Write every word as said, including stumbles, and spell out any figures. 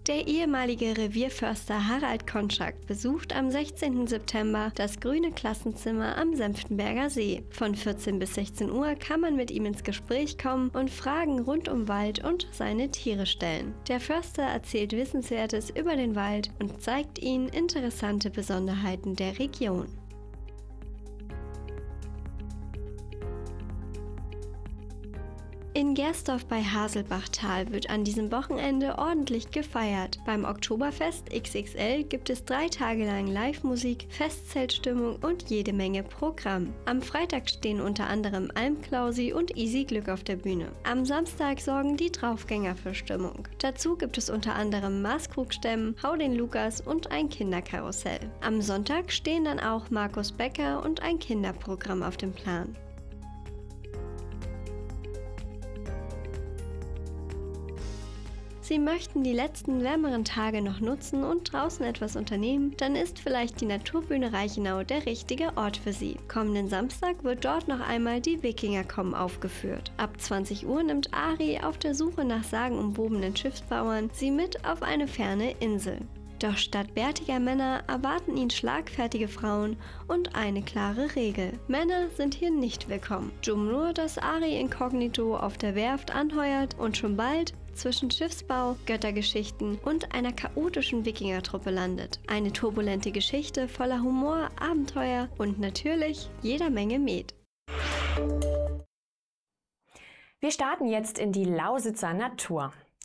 Der ehemalige Revierförster Harald Konschak besucht am sechzehnten September das Grüne Klassenzimmer am Senftenberger See. Von vierzehn bis sechzehn Uhr kann man mit ihm ins Gespräch kommen und Fragen rund um Wald und seine Tiere stellen. Der Förster erzählt Wissenswertes über den Wald und zeigt Ihnen interessante Besonderheiten der Region. In Gersdorf bei Haselbachtal wird an diesem Wochenende ordentlich gefeiert. Beim Oktoberfest X X L gibt es drei Tage lang Live-Musik, Festzeltstimmung und jede Menge Programm. Am Freitag stehen unter anderem Almklausi und Easy Glück auf der Bühne. Am Samstag sorgen die Draufgänger für Stimmung. Dazu gibt es unter anderem Maßkrugstemmen, Hau den Lukas und ein Kinderkarussell. Am Sonntag stehen dann auch Markus Becker und ein Kinderprogramm auf dem Plan. Sie möchten die letzten wärmeren Tage noch nutzen und draußen etwas unternehmen, dann ist vielleicht die Naturbühne Reichenau der richtige Ort für Sie. Kommenden Samstag wird dort noch einmal die Wikinger-Com aufgeführt. Ab zwanzig Uhr nimmt Ari auf der Suche nach sagenumwobenen Schiffsbauern Sie mit auf eine ferne Insel. Doch statt bärtiger Männer erwarten ihn schlagfertige Frauen und eine klare Regel. Männer sind hier nicht willkommen. Dumm nur, dass Ari inkognito auf der Werft anheuert und schon bald zwischen Schiffsbau, Göttergeschichten und einer chaotischen Wikingertruppe landet. Eine turbulente Geschichte voller Humor, Abenteuer und natürlich jeder Menge Met. Wir starten jetzt in die Lausitzer Natur.